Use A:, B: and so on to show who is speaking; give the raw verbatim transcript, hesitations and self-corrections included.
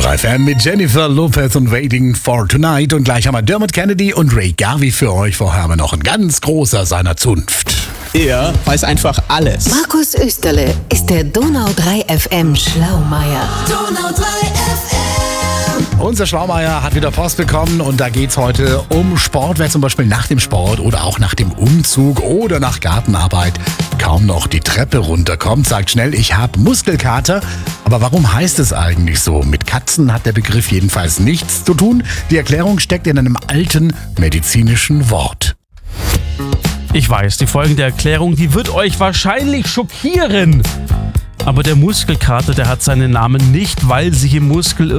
A: drei F M mit Jennifer Lopez und Waiting for Tonight. Und gleich haben wir Dermot Kennedy und Ray Garvey für euch. Vorher haben wir noch ein ganz großer seiner Zunft.
B: Er weiß einfach alles.
C: Markus Österle ist der Donau drei F M Schlaumeier.
D: Donau drei F M.
A: Unser Schlaumeier hat wieder Post bekommen und da geht's heute um Sport. Wer zum Beispiel nach dem Sport oder auch nach dem Umzug oder nach Gartenarbeit kaum noch die Treppe runterkommt, sagt schnell, ich habe Muskelkater. Aber warum heißt es eigentlich so? Mit Katzen hat der Begriff jedenfalls nichts zu tun. Die Erklärung steckt in einem alten medizinischen Wort.
E: Ich weiß, die folgende Erklärung, die wird euch wahrscheinlich schockieren. Aber der Muskelkater, der hat seinen Namen nicht, weil sich im Muskel